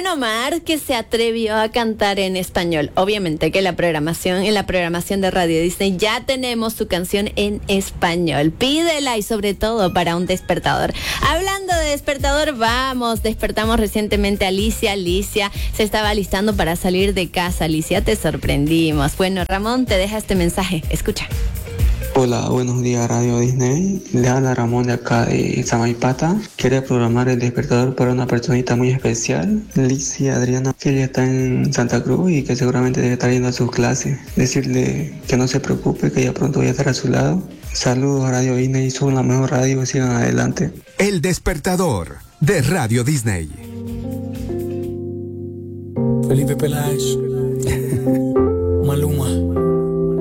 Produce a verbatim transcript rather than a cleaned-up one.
Don Omar, que se atrevió a cantar en español. Obviamente que la programación, en la programación de Radio Disney ya tenemos su canción en español. Pídela y sobre todo para un despertador. Hablando de despertador, vamos, despertamos recientemente a Alicia. Alicia se estaba alistando para salir de casa. Alicia, te sorprendimos. Bueno, Ramón te deja este mensaje. Escucha. Hola, buenos días Radio Disney. Le habla Ramón de acá de Samaipata. Quería programar el despertador para una personita muy especial, Licia Adriana, que ella está en Santa Cruz y que seguramente debe estar yendo a sus clases. Decirle que no se preocupe, que ya pronto voy a estar a su lado. Saludos a Radio Disney, son la mejor radio, sigan adelante. El despertador de Radio Disney. Felipe Peláez, Maluma.